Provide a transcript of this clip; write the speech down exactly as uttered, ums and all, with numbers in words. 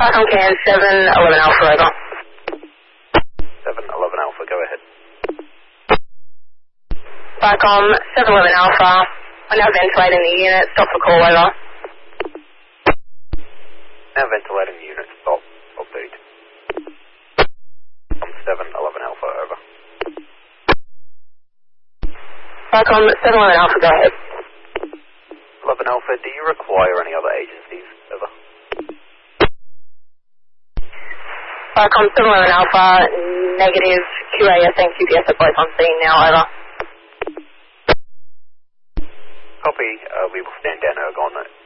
Falcon Can seven eleven Alpha, over. seven eleven Alpha, go ahead. Falcon seven eleven Alpha, I'm now ventilating the unit, stop for call, over. Now ventilating the unit, stop, update. seven eleven Alpha, over. Falcon seven eleven Alpha, go ahead. eleven Alpha, do you require any other agencies, over? Falcon seven eleven Alpha, negative, Q A S and Q P S are both on scene now, over. Copy, uh, we will stand down, erg on that.